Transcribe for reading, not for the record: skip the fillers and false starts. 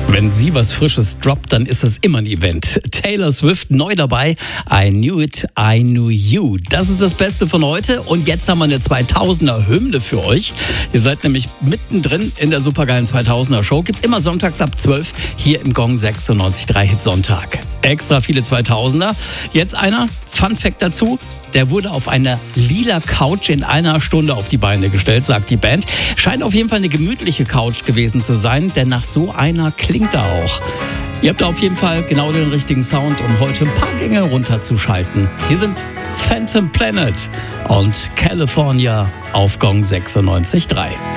Wenn sie was Frisches droppt, dann ist es immer ein Event. Taylor Swift neu dabei. I Knew It, I Knew You. Das ist das Beste von heute. Und jetzt haben wir eine 2000er Hymne für euch. Ihr seid nämlich mittendrin in der supergeilen 2000er Show. Gibt's immer sonntags ab 12 hier im Gong 96.3 Hit Sonntag. Extra viele 2000er. Jetzt einer, Fun Fact dazu. Der wurde auf einer lila Couch in einer Stunde auf die Beine gestellt, sagt die Band. Scheint auf jeden Fall eine gemütliche Couch gewesen zu sein, denn nach so einer klingt er auch. Ihr habt da auf jeden Fall genau den richtigen Sound, um heute ein paar Gänge runterzuschalten. Hier sind Phantom Planet und California auf Gong 96.3.